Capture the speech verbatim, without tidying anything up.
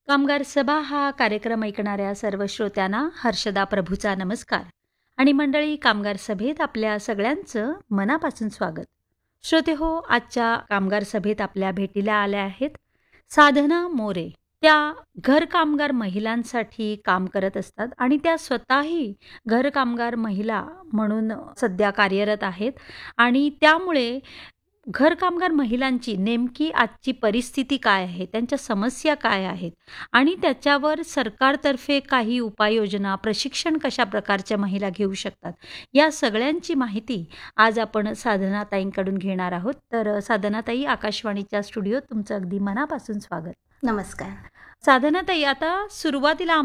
कामगार सभा हा कार्यक्रम ऐकणाऱ्या सर्व श्रोत्यांना हर्षदा प्रभूचा नमस्कार आणि मंडळी कामगार सभेत आपल्या सगळ्यांचं मनापासून स्वागत. श्रोते हो, आजच्या कामगार सभेत आपल्या भेटीला आल्या आहेत साधना मोरे. त्या घर कामगार महिलांसाठी काम करत असतात आणि त्या स्वतःही घर कामगार महिला म्हणून सध्या कार्यरत आहेत आणि त्यामुळे घर कामगार महिलांची नेमकी आजची परिस्थिती काय आहे, त्यांच्या समस्या काय आहेत आणि त्याच्यावर सरकारतर्फे काही उपाययोजना, प्रशिक्षण कशा प्रकारच्या महिला घेऊ शकतात, या सगळ्यांची माहिती आज आपण साधनाताईंकडून घेणार आहोत. तर साधनाताई, आकाशवाणीच्या स्टुडिओत तुमचं अगदी मनापासून स्वागत. नमस्कार. साधनाताई, आता सुरुवातीला